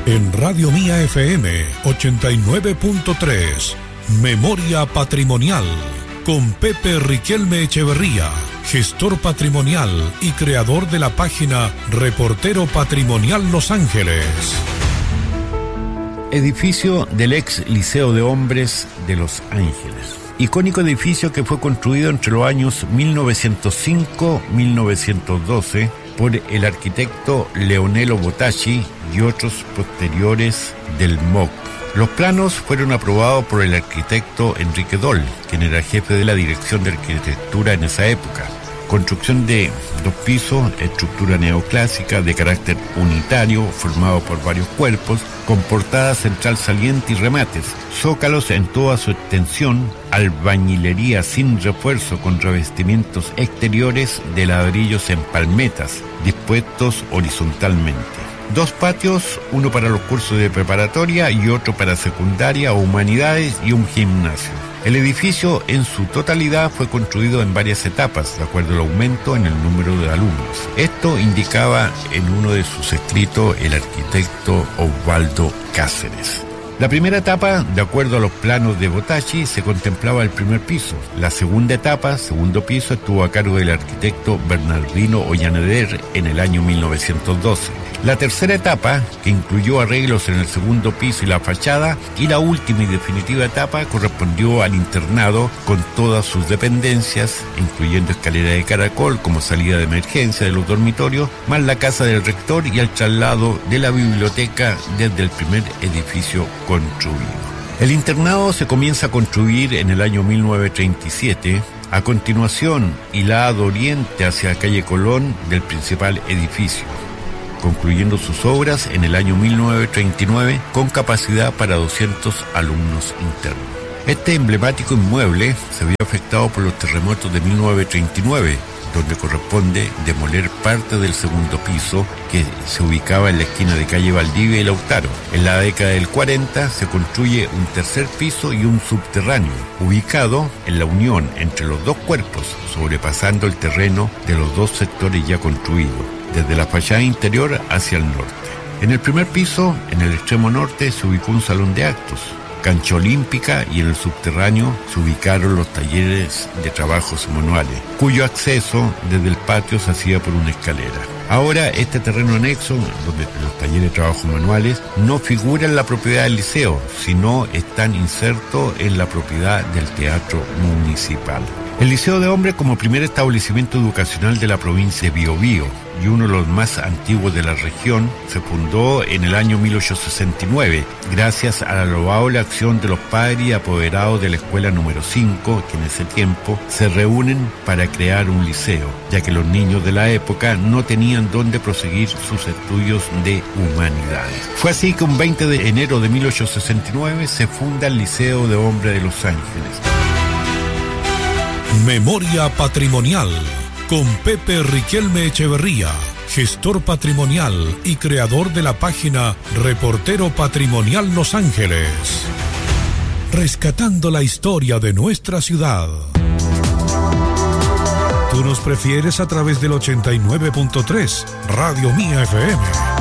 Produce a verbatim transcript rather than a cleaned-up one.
En Radio Mía F M ochenta y nueve punto tres, Memoria Patrimonial, con Pepe Riquelme Echeverría, gestor patrimonial y creador de la página Reportero Patrimonial Los Ángeles. Edificio del ex Liceo de Hombres de Los Ángeles. Icónico edificio que fue construido entre los años mil novecientos cinco y mil novecientos doce por el arquitecto Leonello Bottacci y otros posteriores del M O C. Los planos fueron aprobados por el arquitecto Enrique Doll, quien era jefe de la Dirección de Arquitectura en esa época. Construcción de dos pisos, estructura neoclásica de carácter unitario, formado por varios cuerpos, con portada central saliente y remates, zócalos en toda su extensión, albañilería sin refuerzo con revestimientos exteriores de ladrillos en palmetas, dispuestos horizontalmente. Dos patios, uno para los cursos de preparatoria y otro para secundaria o humanidades, y un gimnasio. El edificio en su totalidad fue construido en varias etapas, de acuerdo al aumento en el número de alumnos. Esto indicaba en uno de sus escritos el arquitecto Osvaldo Cáceres. La primera etapa, de acuerdo a los planos de Bottacci, se contemplaba el primer piso. La segunda etapa, segundo piso, estuvo a cargo del arquitecto Bernardino Ollaneder en el año mil novecientos doce. La tercera etapa, que incluyó arreglos en el segundo piso y la fachada, y la última y definitiva etapa correspondió al internado con todas sus dependencias, incluyendo escalera de caracol como salida de emergencia de los dormitorios, más la casa del rector y el traslado de la biblioteca desde el primer edificio construido. El internado se comienza a construir en el año mil novecientos treinta y siete, a continuación hilado oriente hacia calle Colón del principal edificio, concluyendo sus obras en el año mil novecientos treinta y nueve con capacidad para doscientos alumnos internos. Este emblemático inmueble se vio afectado por los terremotos de mil novecientos treinta y nueve, donde corresponde demoler parte del segundo piso que se ubicaba en la esquina de calle Valdivia y Lautaro. En la década del cuarenta se construye un tercer piso y un subterráneo, ubicado en la unión entre los dos cuerpos, sobrepasando el terreno de los dos sectores ya construidos, desde la fachada interior hacia el norte. En el primer piso, en el extremo norte, se ubicó un salón de actos, cancha olímpica, y en el subterráneo se ubicaron los talleres de trabajos manuales, cuyo acceso desde el patio se hacía por una escalera. Ahora, este terreno anexo, donde los talleres de trabajos manuales no figura en la propiedad del liceo, sino están insertos en la propiedad del Teatro Municipal. El Liceo de Hombres, como primer establecimiento educacional de la provincia de Biobío y uno de los más antiguos de la región, se fundó en el año mil ochocientos sesenta y nueve, gracias a la loable acción de los padres y apoderados de la escuela número cinco, que en ese tiempo se reúnen para crear un liceo, ya que los niños de la época no tenían dónde proseguir sus estudios de humanidades. Fue así que un veinte de enero de mil ochocientos sesenta y nueve se funda el Liceo de Hombres de Los Ángeles. Memoria Patrimonial, con Pepe Riquelme Echeverría, gestor patrimonial y creador de la página Reportero Patrimonial Los Ángeles. Rescatando la historia de nuestra ciudad. Tú nos prefieres a través del ochenta y nueve punto tres, Radio Mía F M.